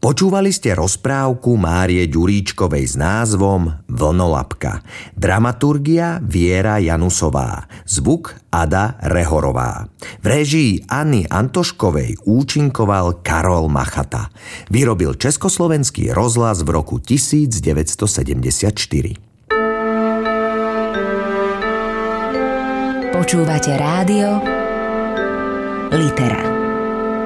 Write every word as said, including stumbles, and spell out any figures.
Počúvali ste rozprávku Márie Ďuríčkovej s názvom Vlnolapka. Dramaturgia Viera Janusová. Zvuk Ada Rehorová. V réžii Anny Antoškovej účinkoval Karol Machata. Vyrobil Československý rozhlas v roku devätnásťsedemdesiatštyri. Počúvate rádio Litera.